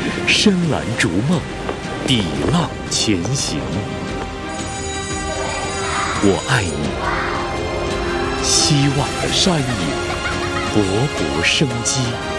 深蓝逐梦，抵浪前行。我爱你，希望的山野，勃勃生机。